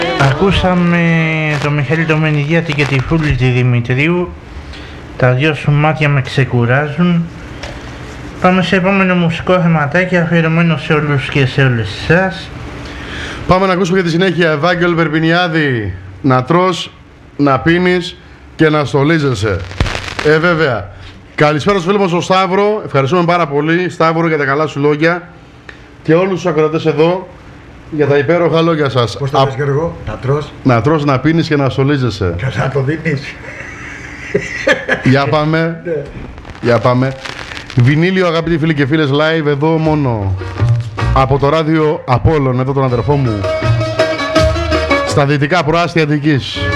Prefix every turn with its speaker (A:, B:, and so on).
A: Ακούσαμε το Μιχαήλ το Μενιγιάτη και τη Φούλη τη Δημητρίου. Τα δυο σου μάτια με ξεκουράζουν. Πάμε σε επόμενο μουσικό θεματάκι αφιερωμένο σε όλους και σε όλες εσάς.
B: Πάμε να ακούσουμε για τη συνέχεια Ευάγγελο Περπινιάδη. Να τρως, να πίνεις και να στολίζεσαι. Βέβαια. Καλησπέρα στους φίλους μας ο Σταύρο. Ευχαριστούμε πάρα πολύ Σταύρο για τα καλά σου λόγια. Και όλους τους ακροατές εδώ για τα υπέροχα λόγια σας.
C: Πώς το πες Γιώργο, να τρως.
B: Να τρως, να πίνεις και να στολίζεσαι.
C: Και να το δίνεις.
B: Για πάμε. Για πάμε. Βινίλιο αγαπητοί φίλοι και φίλες, live εδώ μόνο από το ράδιο Απόλλων, εδώ τον αδερφό μου, στα δυτικά προάστια Αττικής.